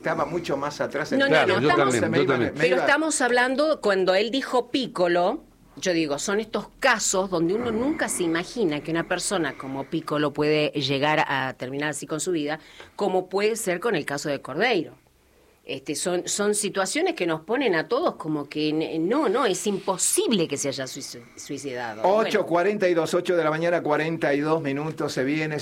estaba mucho más atrás. No, Claro, yo estamos, también. pero estamos hablando, cuando él dijo Piccolo, yo digo, son estos casos donde uno nunca se imagina que una persona como Piccolo puede llegar a terminar así con su vida, como puede ser con el caso de Cordeiro. Son situaciones que nos ponen a todos como que no, es imposible que se haya suicidado. 8:42, 8 de la mañana, 42 minutos. Se viene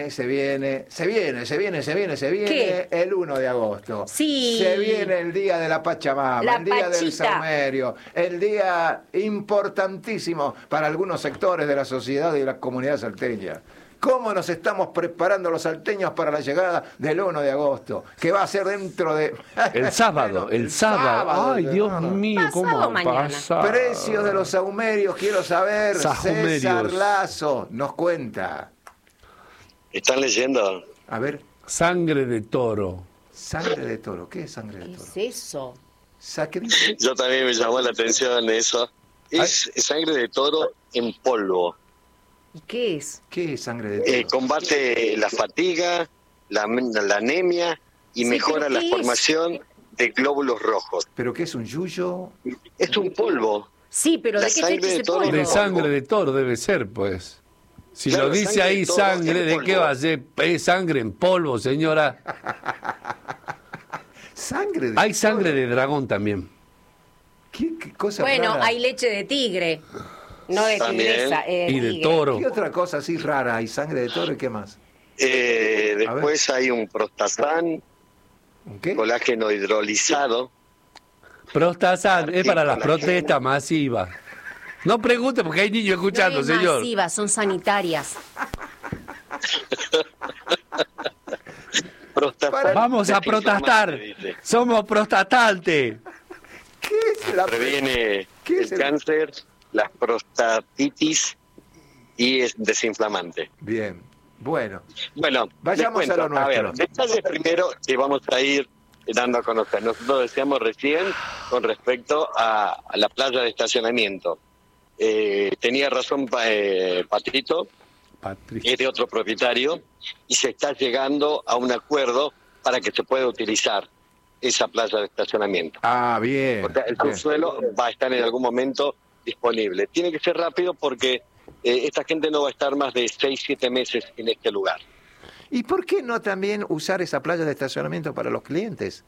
¿Qué? el 1 de agosto. Sí. Se viene el día de la Pachamama, el día del Pachita. saumerio, el día importantísimo para algunos sectores de la sociedad y de la comunidad salteña. ¿Cómo nos estamos preparando los salteños para la llegada del 1 de agosto? Que va a ser dentro de... El sábado. Ay, Dios mío, Pasado ¿cómo mañana. pasa? Precios de los saumerios, quiero saber. Sahumerios. César Lazo nos cuenta. ¿Están leyendo? A ver, Sangre de toro. sangre de toro. ¿Qué es sangre de ¿Qué toro? es eso? ¿Qué dice? Yo también me llamó la atención eso. Es sangre de toro en polvo. ¿Y qué es? ¿Qué es sangre de toro? Combate la fatiga, la anemia y Sí, mejora pero la ¿qué es? formación de glóbulos rojos. ¿Pero qué es un yuyo? Es un polvo. Sí, pero La ¿de qué sangre está hecho de ese toro. polvo? De sangre de toro debe ser, pues. Si Claro, lo dice sangre ahí de toro sangre, en ¿de polvo. qué va a ser? Es sangre en polvo, señora. ¿Sangre de Hay toro? sangre de dragón también. ¿Qué cosa Bueno, rara? hay leche de tigre, no de También. tigresa. Y de tigre. toro. ¿Qué otra cosa así rara? ¿Hay sangre de toro y qué más? Después hay un prostazán, ¿Un qué? colágeno hidrolizado. Prostazán, es para las Colágeno. protestas masivas. No pregunte porque hay niños escuchando, No es señor. masivas, son sanitarias. Vamos a protestar. Dice. Somos protestantes. ¿Qué es la Previene ¿Qué es el cáncer, la prostatitis y es desinflamante. Bien, bueno. Bueno, Vayamos les a lo cuento. nuestro. Ver, detalles primero que vamos a ir dando a conocer. Nosotros decíamos recién con respecto a la playa de estacionamiento. Tenía razón Patito, Patricia. es de otro propietario, y se está llegando a un acuerdo para que se pueda utilizar esa playa de estacionamiento. Ah, bien. O sea, el bien. subsuelo va a estar en algún momento disponible. Tiene que ser rápido porque esta gente no va a estar más de 6-7 meses en este lugar. ¿Y por qué no también usar esa playa de estacionamiento para los clientes?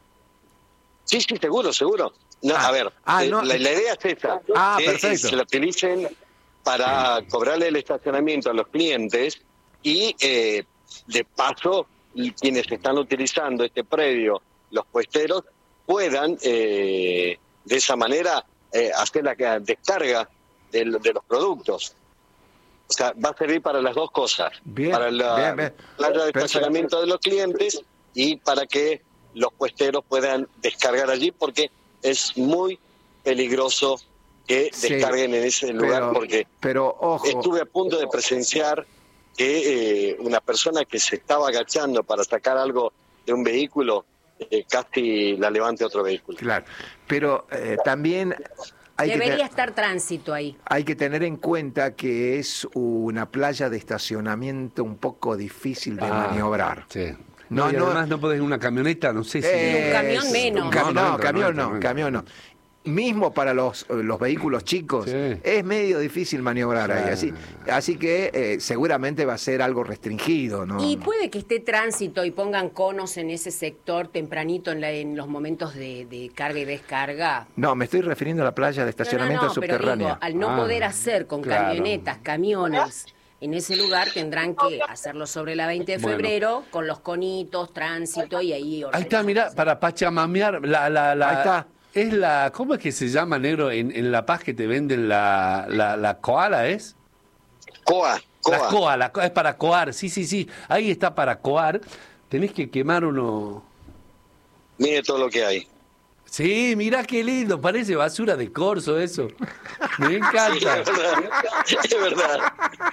Sí, seguro. No, a ver, no. la idea es esa, que Perfecto. se la utilicen para cobrarle el estacionamiento a los clientes y de paso quienes están utilizando este predio, los puesteros, puedan de esa manera hacer la descarga de los productos. O sea, va a servir para las dos cosas, Bien, para la bien. playa de Perfecto. estacionamiento de los clientes y para que los puesteros puedan descargar allí, porque es muy peligroso que Sí, descarguen en ese lugar, porque pero ojo, estuve a punto de presenciar que una persona que se estaba agachando para sacar algo de un vehículo casi la levante otro vehículo. claro, pero también Debería estar tránsito ahí. hay que tener en cuenta que es una playa de estacionamiento un poco difícil de maniobrar. Sí. No, No, y además no podés una camioneta, no sé si... Un camión menos. Camión no. Mismo para los vehículos chicos, Sí. es medio difícil maniobrar ahí. Así que seguramente va a ser algo restringido, ¿no? Y puede que esté tránsito y pongan conos en ese sector tempranito en los momentos de carga y descarga. No, me estoy refiriendo a la playa de estacionamiento No, pero subterránea. digo, al no poder hacer con claro. camionetas, camiones en ese lugar, tendrán que hacerlo sobre la 20 de Bueno. febrero con los conitos, tránsito y ahí Ahí está, mirá, para pachamamear, Ahí está. Es la, ¿cómo es que se llama, negro? En La Paz que te venden la koala, ¿es? Coa. La coa es para coar, sí. Ahí está para coar. Tenés que quemar uno... Mire todo lo que hay. Sí, mirá qué lindo, parece basura de corso eso. Me Sí, encanta. es verdad.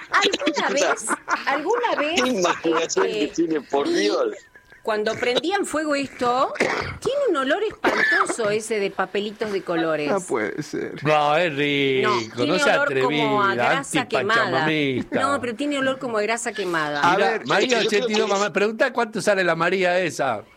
¿Alguna vez ¿Qué imaginación que tiene, por Dios? cuando prendían fuego esto, tiene un olor espantoso ese de papelitos de colores? No puede ser. No, es rico, No, no, tiene se olor como a atrevida, grasa quemada. antipachamamista. No, pero tiene olor como a grasa quemada. A Mirá, ver, María yo creo 82, que- mamá, pregunta cuánto sale la María esa.